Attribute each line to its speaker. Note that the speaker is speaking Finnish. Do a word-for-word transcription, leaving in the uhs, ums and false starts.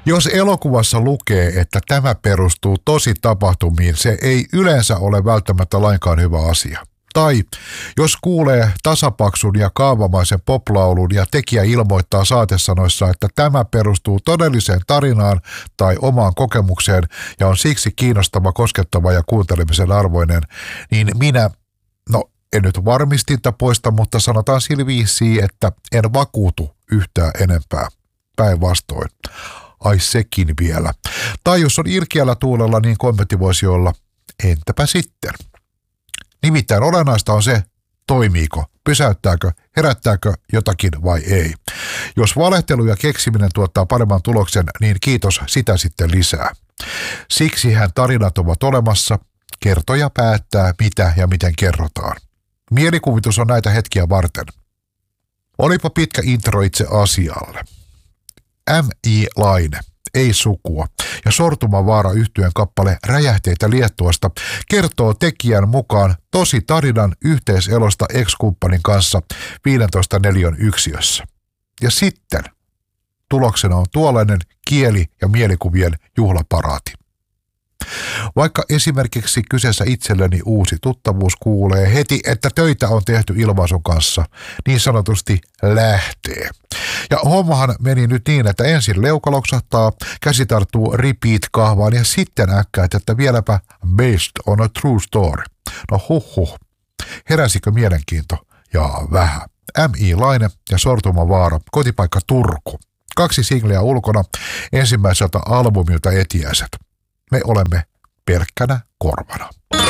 Speaker 1: Jos elokuvassa lukee, että tämä perustuu tosi tapahtumiin, se ei yleensä ole välttämättä lainkaan hyvä asia. Tai jos kuulee tasapaksun ja kaavamaisen poplaulun ja tekijä ilmoittaa saatesanoissa, että tämä perustuu todelliseen tarinaan tai omaan kokemukseen ja on siksi kiinnostava, koskettava ja kuuntelemisen arvoinen, niin minä, no en nyt varmistinta poista, mutta sanotaan sillä viisiin, että en vakuutu yhtään enempää. Päinvastoin. Ai sekin vielä. Tai jos on ilkeällä tuulella, niin kommentti voisi olla, entäpä sitten? Nimittäin olennaista on se, toimiiko, pysäyttääkö, herättääkö jotakin vai ei. Jos valehtelu ja keksiminen tuottaa paremman tuloksen, niin kiitos sitä sitten lisää. Siksihän tarinat ovat olemassa, kertoja päättää mitä ja miten kerrotaan. Mielikuvitus on näitä hetkiä varten. Olipa pitkä intro itse asialle. M I Laine, ei sukua, ja Sortumavaara -yhtyeen kappale Räjähteitä Liettuasta kertoo tekijän mukaan tosi tarinan yhteiselosta ex-kumppanin kanssa viidentoista neliön yksiössä. Ja sitten tuloksena on tuollainen kieli- ja mielikuvien juhlaparaati. Vaikka esimerkiksi kyseessä itselleni uusi tuttavuus kuulee heti, että töitä on tehty ilmaisun kanssa, niin sanotusti lähtee. Ja hommahan meni nyt niin, että ensin leuka loksahtaa, käsi tarttuu repeat-kahvaan ja sitten äkkäät, että vieläpä based on a true story. No huh huh. Heräsikö mielenkiinto? Jaa, vähän. M I Laine ja Sortumavaara, kotipaikka Turku. Kaksi singleä ulkona, ensimmäiseltä albumilta Etiäiset. Me olemme pelkkänä korvana.